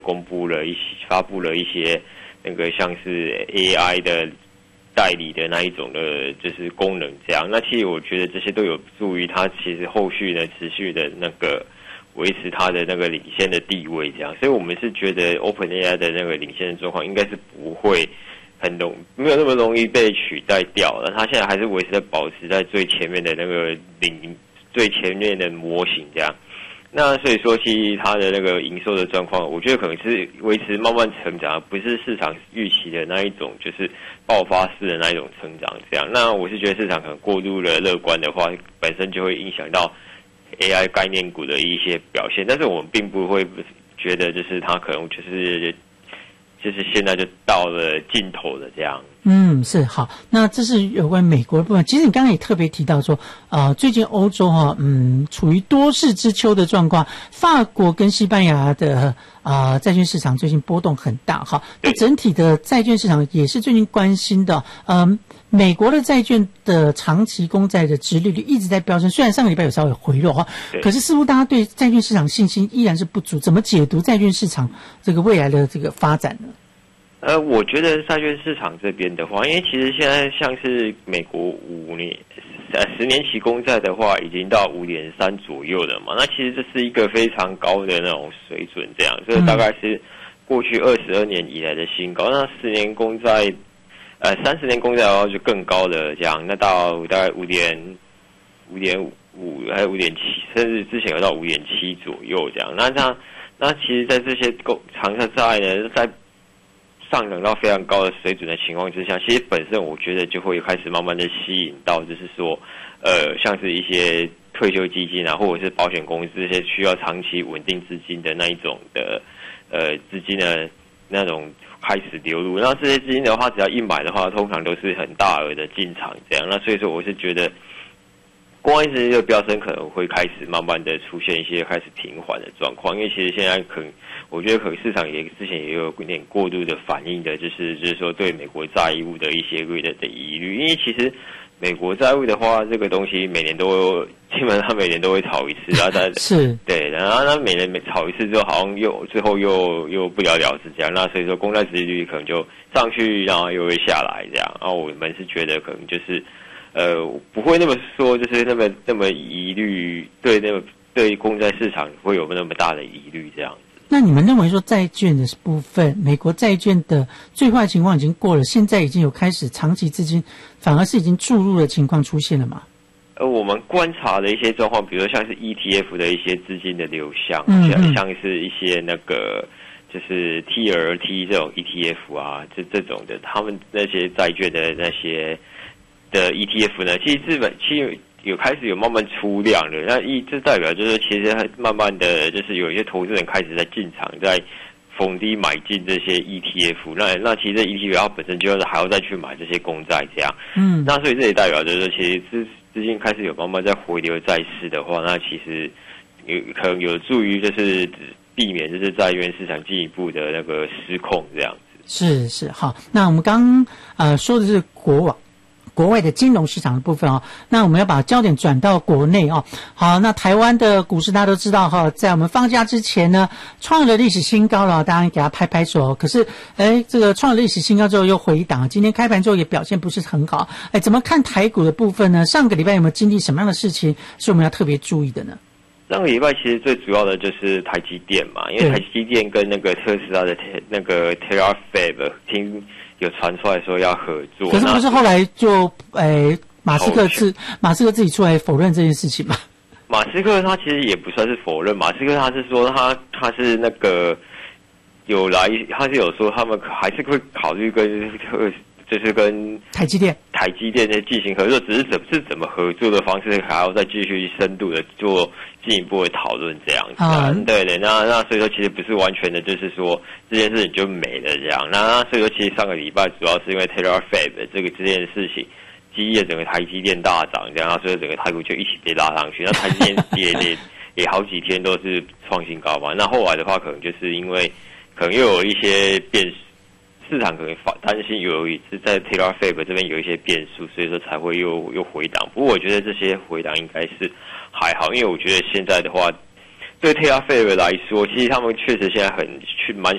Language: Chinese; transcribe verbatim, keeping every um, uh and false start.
公布了一些发布了一些那个像是 A I 的代理的那一种的，就是功能这样。那其实我觉得这些都有助于它其实后续呢持续的那个维持它的那个领先的地位这样。所以我们是觉得 OpenAI 的那个领先的状况应该是不会很容没有那么容易被取代掉了。它现在还是维持在保持在最前面的那个领最前面的模型这样。那所以说，其实它的那个营收的状况，我觉得可能是维持慢慢成长，不是市场预期的那一种，就是爆发式的那一种成长这样。那我是觉得市场可能过度的乐观的话，本身就会影响到 A I 概念股的一些表现。但是我们并不会觉得，就是它可能就是就是现在就到了尽头了这样。 嗯，是好。那这是有关美国的部分。其实你刚刚也特别提到说，呃，最近欧洲哈、啊，嗯，处于多事之秋的状况。法国跟西班牙的啊、呃、债券市场最近波动很大哈。那整体的债券市场也是最近关心的。嗯，美国的债券的长期公债的殖利率一直在飙升，虽然上个礼拜有稍微回落哈，可是似乎大家对债券市场信心依然是不足。怎么解读债券市场这个未来的这个发展呢？ 呃，我觉得债券市场这边的话，因为其实现在像是美国五年呃十年期公债的话，已经到五点三左右了嘛。那其实这是一个非常高的那种水准，这样，这大概是过去二十二年以来的新高。那十年公债，呃，三十年公债的话就更高了，这样，那到大概五点五点五还有五点七，甚至之前有到五点七左右这样。那这样，那其实，在这些公长债呢，在上涨到非常高的水准的情况之下，其实本身我觉得就会开始慢慢的吸引到，就是说，呃，像是一些退休基金啊，或者是保险公司这些需要长期稳定资金的那一种的，呃，资金的那种开始流入。那这些资金的话，只要一买的话，通常都是很大额的进场这样。那所以说，我是觉得，光一直的飙升可能会开始慢慢的出现一些开始平缓的状况，因为其实现在可能。我觉得可能市场也之前也有一点过度的反应的，就是就是说对美国债务的一些的的疑虑，因为其实美国债务的话，这个东西每年都基本上每年都会炒一次，然后它是对， 然后它每年每炒一次之后，好像又最后又又不了了之这样，那所以说公债殖利率可能就上去，然后又会下来这样，然后我们是觉得可能就是呃不会那么说，就是那么那么疑虑，对那么对公债市场会有那么大的疑虑这样。 那你们认为说债券的部分，美国债券的最坏情况已经过了，现在已经有开始长期资金反而是已经注入的情况出现了吗？ 呃，我们观察的一些状况，比如说像是 E T F 的一些资金的流向， 嗯像像是一些那个就是 T L T 这种 E T F 啊，这这种的，他们那些债券的那些的 E T F 呢，其实日本其实。有开始有慢慢出量了，那一这代表就是其实慢慢的就是有一些投资人开始在进场，在逢低买进这些 E T F， 那那其实这 E T F 它本身就是还要再去买这些公债这样，嗯，那所以这也代表就是其实资资金开始有慢慢在回流债市的话，那其实有可能有助于就是避免就是债券市场进一步的那个失控这样子。 是是好，那我们刚呃说的是国网。国外的金融市场的部分哦，那我们要把焦点转到国内哦。好，那台湾的股市大家都知道哈，在我们放假之前呢，创了历史新高了，大家给他拍拍手。可是，哎，这个创了历史新高之后又回档，今天开盘之后也表现不是很好。哎，怎么看台股的部分呢？上个礼拜有没有经历什么样的事情是我们要特别注意的呢？ 上个礼拜其实最主要的就是台积电嘛，因为台积电跟那个特斯拉的那个 Terafab 听。有传出来说要合作， 可是不是后来就诶、欸、马斯克自马斯克自己出来否认这件事情吗？ 马斯克他其实也不算是否认，马斯克他是说他他是那个有来，他是有说他们还是会考虑跟就是跟台积电台积电的进行合作，只是怎是怎么合作的方式，还要再继续深度的做进一步的讨论这样子、啊嗯。对的，那那所以说其实不是完全的，就是说这件事情就没了这样。那那所以说其实上个礼拜主要是因为 Terafab 这个这件事情，激励整个台积电大涨，这样，所以整个台股就一起被拉上去。那台积电也也也好几天都是创新高嘛。那后来的话，可能就是因为可能又有一些变。市场可能担心有一次在 Terafab 这边有一些变数，所以说才会又又回档。不过我觉得这些回档应该是还好，因为我觉得现在的话， 对特拉菲尔来说，其实他们确实现在很去蛮